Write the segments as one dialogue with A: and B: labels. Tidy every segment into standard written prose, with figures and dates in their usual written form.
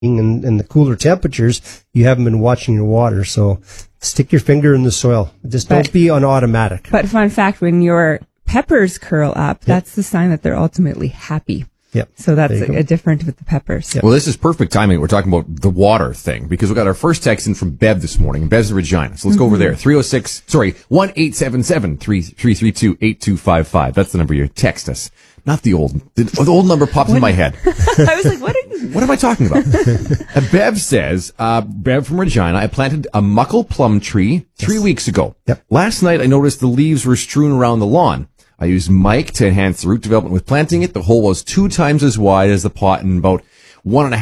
A: and the cooler temperatures, you haven't been watching your water. So stick your finger in the soil. Just don't be on automatic.
B: But fun fact, when your peppers curl up, that's the sign that they're ultimately happy.
A: Yep.
B: So that's a different with the peppers.
C: Yep. Well, this is perfect timing. We're talking about the water thing because we got our first text in from Bev this morning. Bev's in Regina. So let's go over there. 1-877-332-8255. That's the number you text us. Not the old number popped in my head.
B: I was like, what
C: am I talking about? Bev says, Bev from Regina, I planted a muckle plum tree 3 weeks ago.
A: Yep.
C: Last night I noticed the leaves were strewn around the lawn. I used Mike to enhance the root development with planting it. The hole was 2 times as wide as the pot and about 1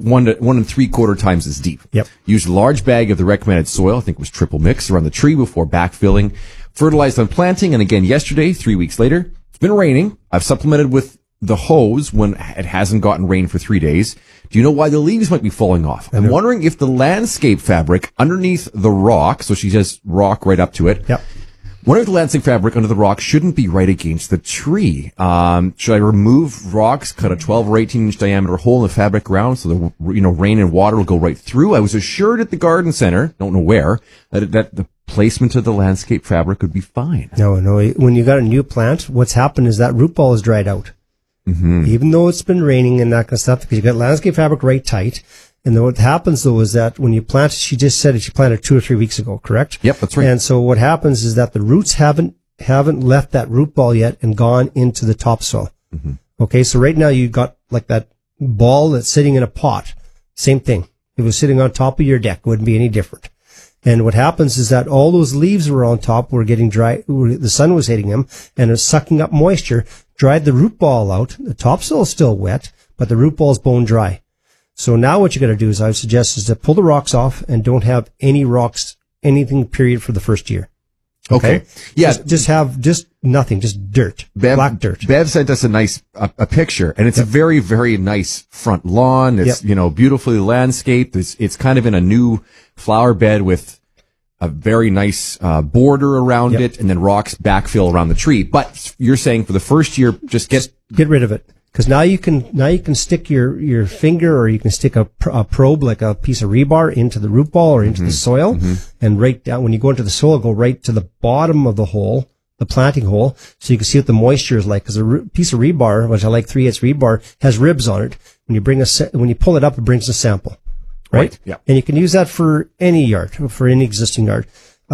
C: 3/4 times as deep.
A: Yep.
C: Used a large bag of the recommended soil, I think it was triple mix, around the tree before backfilling. Fertilized on planting, and again yesterday, 3 weeks later. It's been raining. I've supplemented with the hose when it hasn't gotten rain for 3 days. Do you know why the leaves might be falling off? I'm wondering if the landscape fabric underneath the rock, so she has rock right up to it.
A: Yep.
C: Wondering if the landscape fabric under the rock shouldn't be right against the tree. Should I remove rocks, cut a 12 or 18 inch diameter hole in the fabric ground so the rain and water will go right through? I was assured at the garden center, don't know where, that the placement of the landscape fabric would be fine.
A: No. When you got a new plant, what's happened is that root ball is dried out. Mm-hmm. Even though it's been raining and that kind of stuff, because you got landscape fabric right tight. And then what happens though is that when you plant, she just said that she planted 2 or 3 weeks ago, correct?
C: Yep, that's right.
A: And so what happens is that the roots haven't left that root ball yet and gone into the topsoil. Mm-hmm. Okay, so right now you got like that ball that's sitting in a pot. Same thing. If it was sitting on top of your deck, it wouldn't be any different. And what happens is that all those leaves were on top were getting dry. The sun was hitting them and it's sucking up moisture, dried the root ball out. The topsoil is still wet, but the root ball is bone dry. So now what you got to do is I would suggest is to pull the rocks off and don't have any rocks, anything period for the first year.
C: Okay. Yeah.
A: Just have nothing, just dirt, black dirt.
C: Bev sent us a picture and it's a very, very nice front lawn. It's, beautifully landscaped. It's kind of in a new flower bed with a very nice, border around it and then rocks backfill around the tree. But you're saying for the first year, just get
A: rid of it. Because now you can stick your finger or you can stick a probe like a piece of rebar into the root ball or into the soil and right down, when you go into the soil, go right to the bottom of the hole, the planting hole, so you can see what the moisture is like. Because a piece of rebar, which I like 3/8 rebar, has ribs on it. When you pull it up, it brings a sample, right?
C: Yeah.
A: And you can use that for any yard, for any existing yard.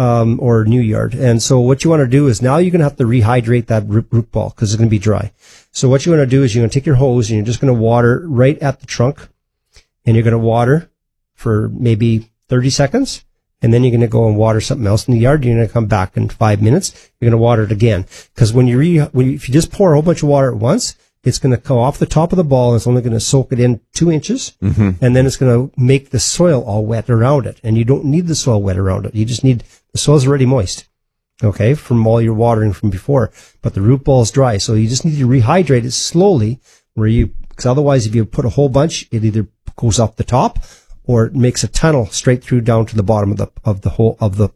A: Or new yard. And so what you want to do is now you're going to have to rehydrate that root ball because it's going to be dry. So what you want to do is you're going to take your hose and you're just going to water right at the trunk and you're going to water for maybe 30 seconds. And then you're going to go and water something else in the yard. You're going to come back in 5 minutes. You're going to water it again. Because if you just pour a whole bunch of water at once, it's going to come off the top of the ball and it's only going to soak it in 2 inches. Mm-hmm. And then it's going to make the soil all wet around it. And you don't need the soil wet around it. You just need, the soil's already moist. Okay. From all your watering from before. But the root ball is dry. So you just need to rehydrate it slowly because otherwise if you put a whole bunch, it either goes off the top or it makes a tunnel straight through down to the bottom of the hole, of the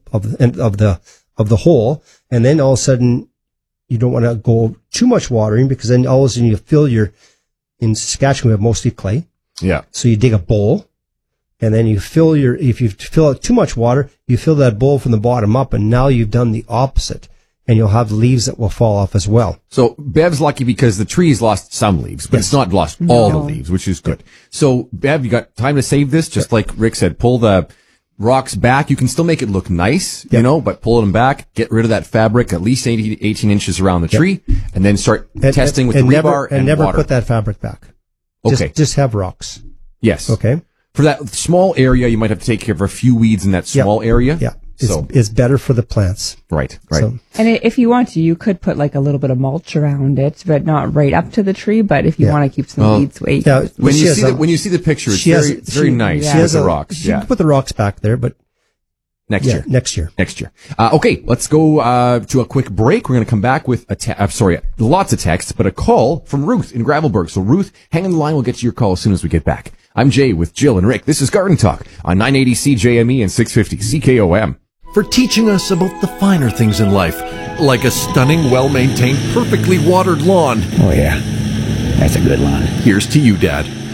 A: hole. And then all of a sudden, you don't want to go too much watering because then all of a sudden you in Saskatchewan we have mostly clay.
C: Yeah.
A: So you dig a bowl and then if you fill it too much water, you fill that bowl from the bottom up and now you've done the opposite and you'll have leaves that will fall off as well.
C: So Bev's lucky because the tree's lost some leaves, but it's not lost all the leaves, which is good. So Bev, you got time to save this? Just like Rick said, pull the rocks back. You can still make it look nice, but pull them back, get rid of that fabric, at least 18 inches around the tree, and then start testing with the rebar and
A: never
C: water.
A: Put that fabric back.
C: Okay.
A: Just have rocks.
C: Yes.
A: Okay.
C: For that small area, you might have to take care of a few weeds in that small area.
A: Yeah. It's better for the plants.
C: Right.
B: So, and if you want to, you could put like a little bit of mulch around it, but not right up to the tree. But if you want to keep some weeds away.
A: Yeah,
C: when you see the picture, it's very nice.
A: She has
C: the rocks.
A: She can put the rocks back there, but
C: Next year.
A: Next year.
C: Okay, let's go to a quick break. We're going to come back with lots of texts, but a call from Ruth in Gravelburg. So Ruth, hang on the line. We'll get to your call as soon as we get back. I'm Jay with Jill and Rick. This is Garden Talk on 980 CJME and 650 CKOM.
D: For teaching us about the finer things in life, like a stunning, well-maintained, perfectly watered lawn.
E: Oh, yeah. That's a good lawn.
D: Here's to you, Dad.